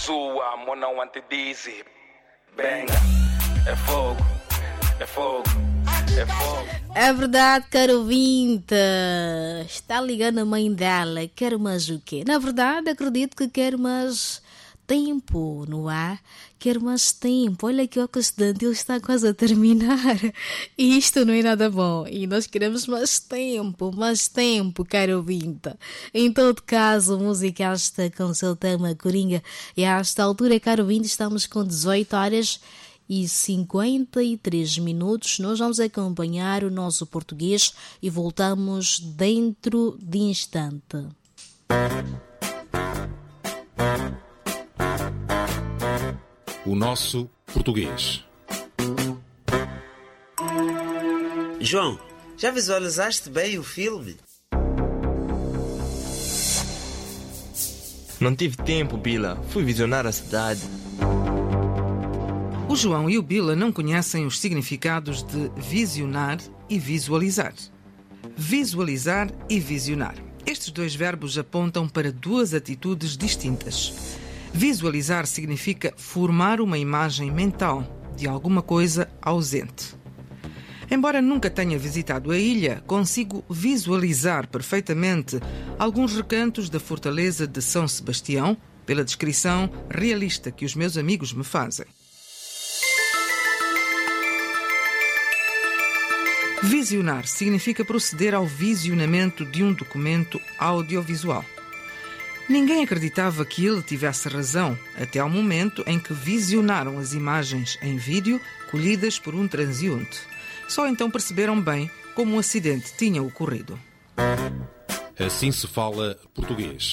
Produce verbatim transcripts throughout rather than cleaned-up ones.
sua, amor não antidize. Benga, é fogo, é fogo, é fogo. É verdade, caro ouvinte. Está ligando a mãe dela. Quer mais o quê? Na verdade, acredito que quer mais tempo, não é? Quer mais tempo. Olha que o estudantil está quase a terminar. E isto não é nada bom. E nós queremos mais tempo, mais tempo, caro ouvinte. Em todo caso, música esta com o seu tema Coringa. E a esta altura, caro ouvinte, estamos com dezoito horas e cinquenta e três minutos. Nós vamos acompanhar o nosso português e voltamos dentro de instante. O nosso português. João, já visualizaste bem o filme? Não tive tempo, Bila. Fui visionar a cidade. O João e o Bila não conhecem os significados de visionar e visualizar. Visualizar e visionar. Estes dois verbos apontam para duas atitudes distintas. Visualizar significa formar uma imagem mental de alguma coisa ausente. Embora nunca tenha visitado a ilha, consigo visualizar perfeitamente alguns recantos da fortaleza de São Sebastião pela descrição realista que os meus amigos me fazem. Visionar significa proceder ao visionamento de um documento audiovisual. Ninguém acreditava que ele tivesse razão, até ao momento em que visionaram as imagens em vídeo colhidas por um transeunte. Só então perceberam bem como um acidente tinha ocorrido. Assim se fala português.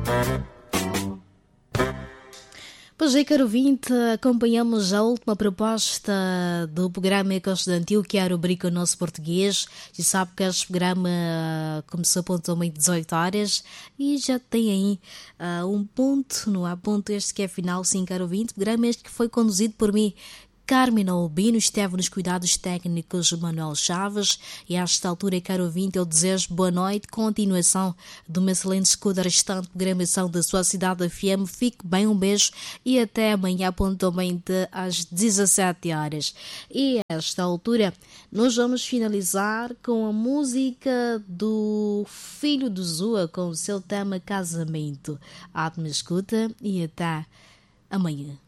Pois é, caro ouvinte, acompanhamos a última proposta do programa Ecoestudantil, que é a rubrica Nosso Português. E sabe que este programa começou pontualmente dezoito horas e já tem aí uh, um ponto, não há ponto este que é final, sim, caro ouvinte. Programa este que foi conduzido por mim, Carmen Albino, esteve nos cuidados técnicos Manuel Chaves. E a esta altura, caro ouvinte, eu desejo boa noite, continuação de uma excelente escuta, restante programação da sua cidade F M. Fique bem, um beijo e até amanhã pontualmente às dezassete horas. E a esta altura nós vamos finalizar com a música do Filho do Zua, com o seu tema Casamento. Ótima escuta e até amanhã.